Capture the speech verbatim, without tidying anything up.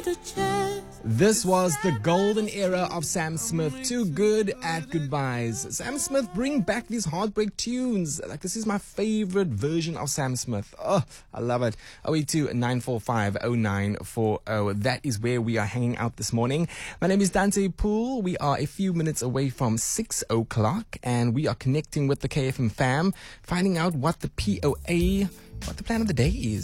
This was the golden era of Sam Smith. Too good at goodbyes. Sam Smith, bring back these heartbreak tunes. Like, this is my favorite version of Sam Smith. Oh, I love it. oh eight two, nine four five, oh nine four oh. That is where we are hanging out this morning. My name is Dante Poole. We are a few minutes away from six o'clock, and we are connecting with the K F M fam, finding out what the P O A, what the plan of the day is.